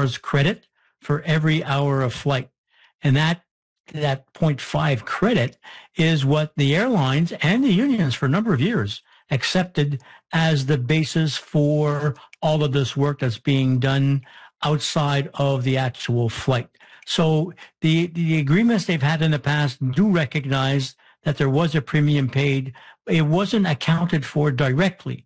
credit for every hour of flight. And that 0.5 credit is what the airlines and the unions for a number of years accepted as the basis for all of this work that's being done outside of the actual flight. So the agreements they've had in the past do recognize that there was a premium paid. It wasn't accounted for directly.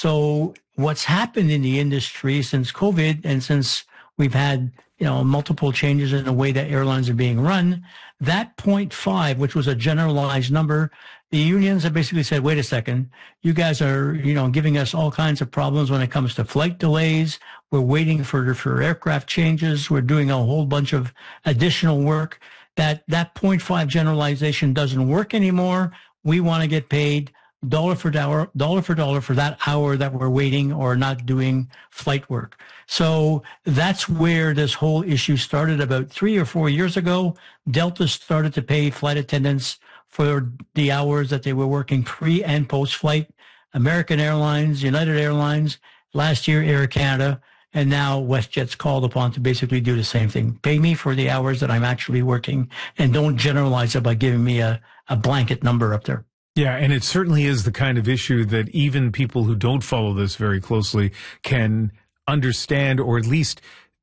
So what's happened in the industry since COVID and since we've had, multiple changes in the way that airlines are being run, that 0.5, which was a generalized number, the unions have basically said, wait a second, you guys are, giving us all kinds of problems when it comes to flight delays. We're waiting for aircraft changes. We're doing a whole bunch of additional work. That 0.5 generalization doesn't work anymore. We want to get paid dollar for dollar for that hour that we're waiting or not doing flight work. So that's where this whole issue started about 3 or 4 years ago. Delta started to pay flight attendants for the hours that they were working pre and post flight. American Airlines, United Airlines, last year Air Canada, and now WestJet's called upon to basically do the same thing. Pay me for the hours that I'm actually working, and don't generalize it by giving me a blanket number up there. Yeah, and it certainly is the kind of issue that even people who don't follow this very closely can understand, or at least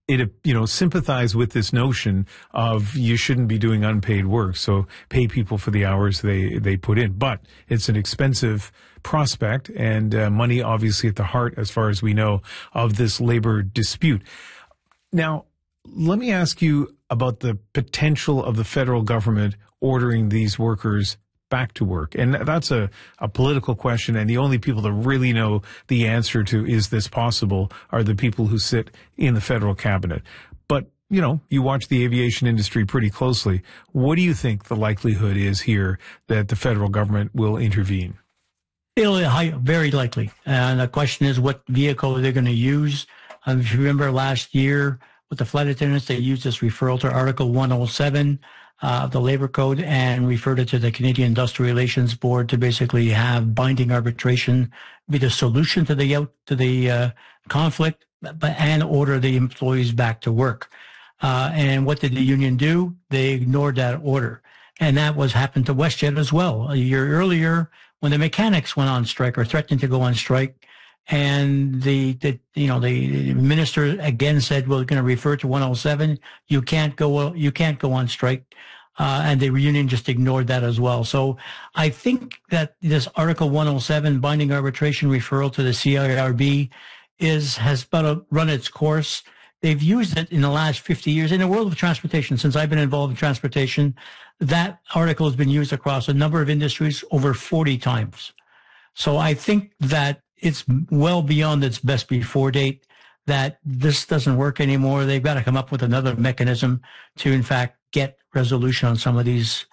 sympathize with this notion of you shouldn't be doing unpaid work. So pay people for the hours they put in. But it's an expensive prospect, and money obviously at the heart, as far as we know, of this labor dispute. Now, let me ask you about the potential of the federal government ordering these workers back to work. And that's a political question, and the only people that really know the answer to is this possible are the people who sit in the federal cabinet. But, you watch the aviation industry pretty closely. What do you think the likelihood is here that the federal government will intervene? Very likely. And the question is what vehicle they're going to use. If you remember last year with the flight attendants, they used this referral to Article 107 of the Labor Code and referred it to the Canadian Industrial Relations Board to basically have binding arbitration be the solution to the conflict, and order the employees back to work. And what did the union do? They ignored that order. And that happened to WestJet as well. A year earlier, when the mechanics went on strike or threatened to go on strike, and the minister again said, we're going to refer to 107. You can't go on strike. And the union just ignored that as well. So I think that this Article 107 binding arbitration referral to the CIRB has about run its course. They've used it in the last 50 years in the world of transportation. Since I've been involved in transportation, that article has been used across a number of industries over 40 times. So I think that it's well beyond its best before date, that this doesn't work anymore. They've got to come up with another mechanism to, in fact, get resolution on some of these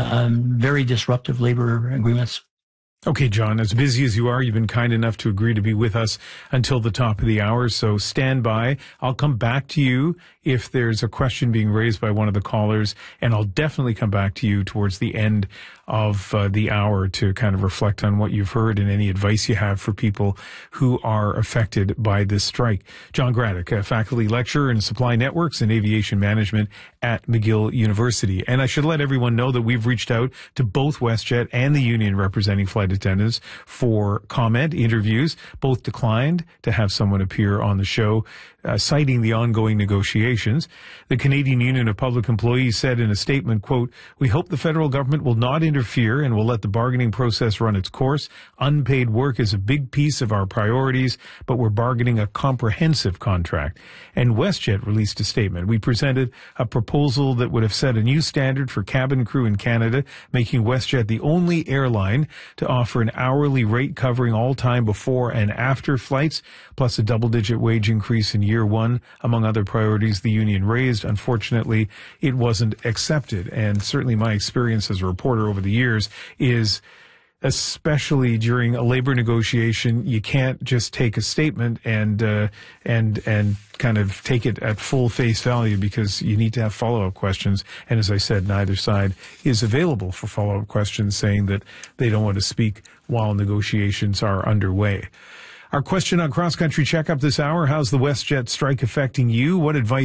very disruptive labor agreements. Okay, John, as busy as you are, you've been kind enough to agree to be with us until the top of the hour, so stand by. I'll come back to you if there's a question being raised by one of the callers, and I'll definitely come back to you towards the end of the hour to kind of reflect on what you've heard and any advice you have for people who are affected by this strike. John Graddick, a faculty lecturer in supply networks and aviation management at McGill University. And I should let everyone know that we've reached out to both WestJet and the union representing flight attendants for comment, interviews. Both declined to have someone appear on the show, citing the ongoing negotiations. The Canadian Union of Public Employees said in a statement, quote, "We hope the federal government will not interfere and will let the bargaining process run its course. Unpaid work is a big piece of our priorities, but we're bargaining a comprehensive contract." And WestJet released a statement. "We presented a proposal that would have set a new standard for cabin crew in Canada, making WestJet the only airline to offer an hourly rate covering all time before and after flights, plus a double-digit wage increase in year one, among other priorities the union raised. Unfortunately, it wasn't accepted." And certainly my experience as a reporter over the years is, especially during a labor negotiation, you can't just take a statement and kind of take it at full face value, because you need to have follow-up questions. And as I said, neither side is available for follow-up questions, saying that they don't want to speak while negotiations are underway. Our question on Cross Country Checkup this hour: how's the WestJet strike affecting you? What advice